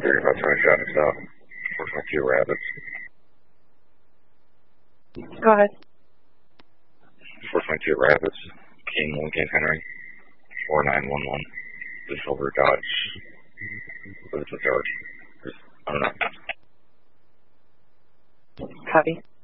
35 traffic stop. 422 Rapids. Go ahead. 422 Rapids. King Lincoln Henry. 4911. The Silver Dodge. With the dark. I don't know. Copy.